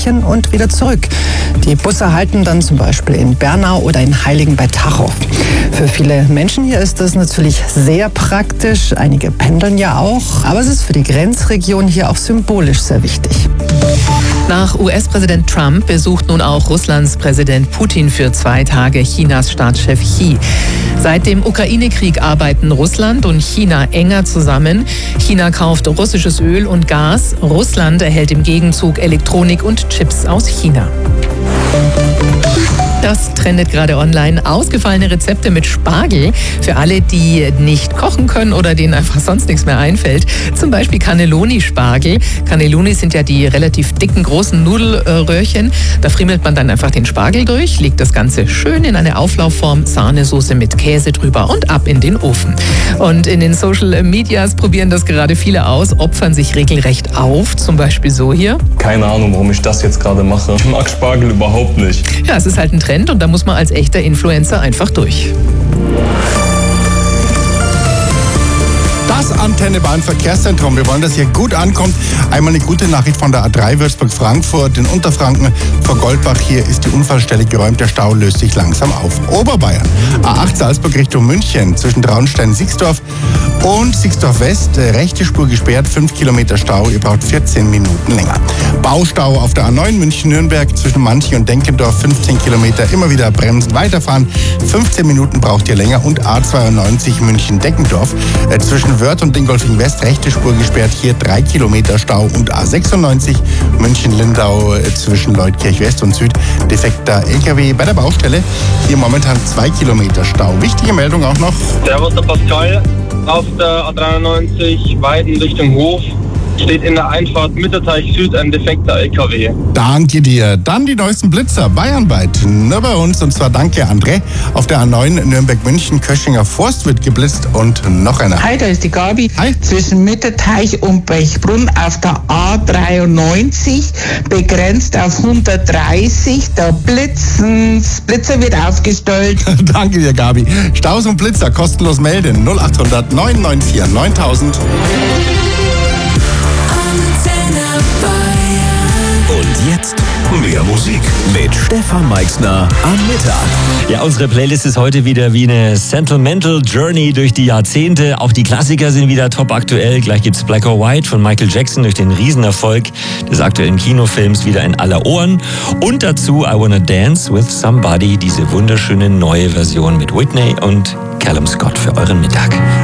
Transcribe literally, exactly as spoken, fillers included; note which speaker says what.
Speaker 1: München und wieder zurück. Die Busse halten dann zum Beispiel in Bernau oder in Heiligen bei Tachow. Für viele Menschen hier ist das natürlich sehr praktisch. Einige pendeln ja auch, aber es ist für die Grenzregion hier auch symbolisch sehr wichtig.
Speaker 2: Nach U S-Präsident Trump besucht nun auch Russlands Präsident Putin für zwei Tage Chinas Staatschef Xi. Seit dem Ukraine-Krieg arbeiten Russland und China enger zusammen. China kauft russisches Öl und Gas. Russland erhält im Gegenzug Elektronik und Chips aus China. Das trendet gerade online. Ausgefallene Rezepte mit Spargel für alle, die nicht kochen können oder denen einfach sonst nichts mehr einfällt. Zum Beispiel Cannelloni-Spargel. Cannelloni sind ja die relativ dicken, großen Nudelröhrchen. Da friemelt man dann einfach den Spargel durch, legt das Ganze schön in eine Auflaufform, Sahnesoße mit Käse drüber und ab in den Ofen. Und in den Social Medias probieren das gerade viele aus, opfern sich regelrecht auf. Zum Beispiel so hier.
Speaker 3: Keine Ahnung, warum ich das jetzt gerade mache. Ich mag Spargel überhaupt nicht.
Speaker 2: Ja, es ist halt ein Trend und da muss man als echter Influencer einfach durch.
Speaker 4: Das Antenne Bayern Verkehrszentrum. Wir wollen, dass hier gut ankommt. Einmal eine gute Nachricht von der A drei Würzburg-Frankfurt in Unterfranken vor Goldbach. Hier ist die Unfallstelle geräumt. Der Stau löst sich langsam auf. Oberbayern. A acht Salzburg Richtung München zwischen Traunstein-Sixdorf und Sixdorf West. Rechte Spur gesperrt. fünf Kilometer Stau. Ihr braucht vierzehn Minuten länger. Baustau auf der A neun München-Nürnberg zwischen Manching und Denkendorf. fünfzehn Kilometer. Immer wieder bremsen. Weiterfahren. fünfzehn Minuten braucht ihr länger. Und A zweiundneunzig München-Deckendorf äh, zwischen Wörth und Dingolfing West, rechte Spur gesperrt, hier drei Kilometer Stau und A sechsundneunzig München-Lindau zwischen Leutkirch West und Süd, defekter L K W bei der Baustelle, hier momentan zwei Kilometer Stau. Wichtige Meldung auch noch.
Speaker 5: Servus, der Pascal auf der A dreiundneunzig Weiden Richtung Hof. Steht in der Einfahrt Mitterteich Süd ein defekter L K W.
Speaker 4: Danke dir. Dann die neuesten Blitzer bayernweit. Nur bei uns und zwar danke André. Auf der A neun Nürnberg-München, Köschinger Forst wird geblitzt und noch einer.
Speaker 6: Hi, da ist die Gabi.
Speaker 4: Hi.
Speaker 6: Zwischen Mitterteich und Bechbrunn auf der A dreiundneunzig begrenzt auf hundertdreißig. Da blitzen's. Blitzer wird aufgestellt.
Speaker 4: Danke dir, Gabi. Staus und Blitzer kostenlos melden. null achthundert neun neun vier neuntausend.
Speaker 7: Und jetzt mehr Musik mit Stefan Meixner am Mittag.
Speaker 8: Ja, unsere Playlist ist heute wieder wie eine Sentimental Journey durch die Jahrzehnte. Auch die Klassiker sind wieder top aktuell. Gleich gibt's Black or White von Michael Jackson durch den Riesenerfolg des aktuellen Kinofilms wieder in aller Ohren. Und dazu I Wanna Dance with Somebody, diese wunderschöne neue Version mit Whitney und Callum Scott für euren Mittag.